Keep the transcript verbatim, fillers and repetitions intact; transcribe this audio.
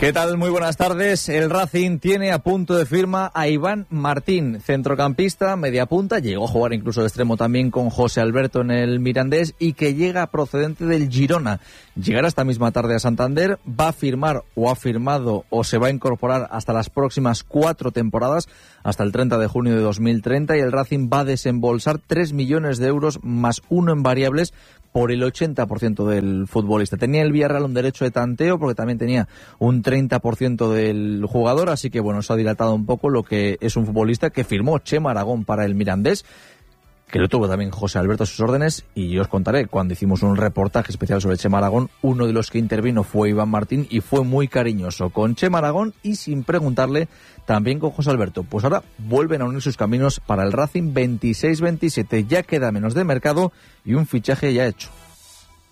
¿Qué tal? Muy buenas tardes. El Racing tiene a punto de firma a Iván Martín, centrocampista, media punta. Llegó a jugar incluso de extremo también con José Alberto en el Mirandés y que llega procedente del Girona. Llegará esta misma tarde a Santander, va a firmar o ha firmado o se va a incorporar hasta las próximas cuatro temporadas, hasta el treinta de junio de dos mil treinta, y el Racing va a desembolsar tres millones de euros más uno en variables por el ochenta por ciento del futbolista. Tenía el Villarreal un derecho de tanteo porque también tenía un treinta por ciento del jugador, así que bueno, eso ha dilatado un poco lo que es un futbolista que firmó Chema Aragón para el Mirandés, que lo tuvo también José Alberto a sus órdenes, y yo os contaré, cuando hicimos un reportaje especial sobre Chema Aragón, uno de los que intervino fue Iván Martín y fue muy cariñoso con Chema Aragón y sin preguntarle también con José Alberto. Pues ahora vuelven a unir sus caminos para el Racing veintiséis veintisiete, ya queda menos de mercado y un fichaje ya hecho.